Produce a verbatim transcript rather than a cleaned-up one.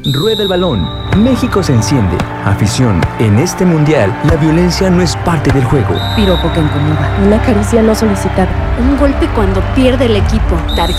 Rueda el balón. México se enciende. Afición, en este mundial, la violencia no es parte del juego. Piropo que incomoda. Una caricia no solicitada. Un golpe cuando pierde el equipo. Tarjeta